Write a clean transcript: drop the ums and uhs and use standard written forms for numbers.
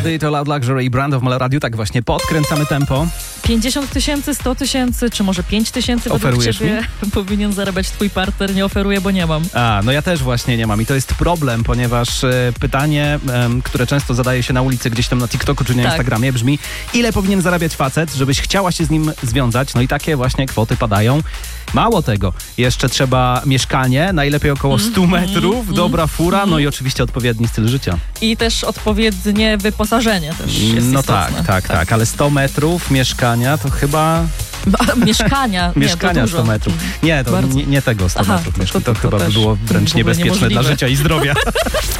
Lady, to Loud Luxury i Brand of Mala Radio. Tak właśnie, podkręcamy tempo. 50 000, 100 000, czy może 5 000 według Oferujesz ciebie powinien zarabiać twój partner? Nie oferuję, bo nie mam. No ja też właśnie nie mam i to jest problem, ponieważ pytanie, które często zadaje się na ulicy, gdzieś tam na TikToku czy na Instagramie brzmi: ile powinien zarabiać facet, żebyś chciała się z nim związać? No i takie właśnie kwoty padają. Mało tego, jeszcze trzeba mieszkanie, najlepiej około 100 metrów, dobra fura, no i oczywiście odpowiedni styl życia. I też odpowiednie wyposażenie też jest No istotne. tak, ale 100 metrów mieszkania to chyba... Mieszkania? Mieszkania to 100 metrów. Nie, to nie tego 100 metrów. To chyba by było wręcz niebezpieczne dla życia i zdrowia.